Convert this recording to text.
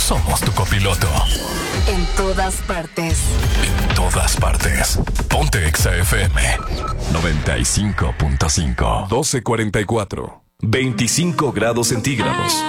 somos tu copiloto. En todas partes. En todas partes. Ponte Exa FM 95.5. 12:44. 25 grados centígrados.